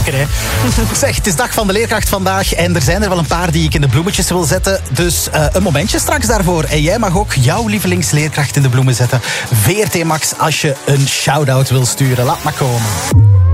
Lekker, hè? Zeg, het is dag van de leerkracht vandaag en er zijn er wel een paar die ik in de bloemetjes wil zetten. Dus een momentje straks daarvoor. En jij mag ook jouw lievelingsleerkracht in de bloemen zetten. VRT Max als je een shout-out wil sturen. Laat maar komen.